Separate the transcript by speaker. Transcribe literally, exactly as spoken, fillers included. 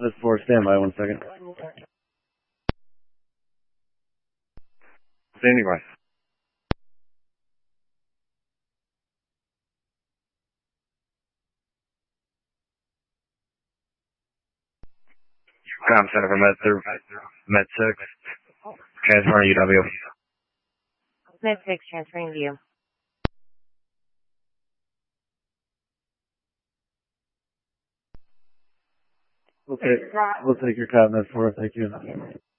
Speaker 1: Med four, stand by one second. Standing by. Com Center for Med through Med six. Transferring U W.
Speaker 2: Med six, transferring to you.
Speaker 1: Okay, we'll take your comment for it. Thank you.